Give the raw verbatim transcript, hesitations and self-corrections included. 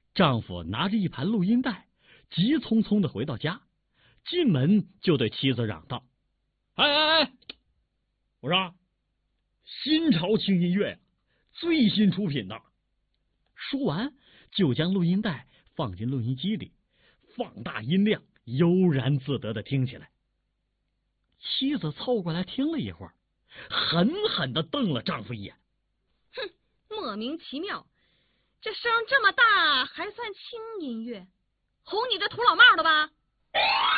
丈夫拿着一盘录音带，急匆匆的回到家，进门就对妻子嚷道：“哎哎哎，我说，新潮轻音乐呀，最新出品的。”说完，就将录音带放进录音机里，放大音量，悠然自得的听起来。妻子凑过来听了一会儿，狠狠的瞪了丈夫一眼：“ 哼，莫名其妙，这声这么大还算轻音乐，哄你这土老帽的吧？”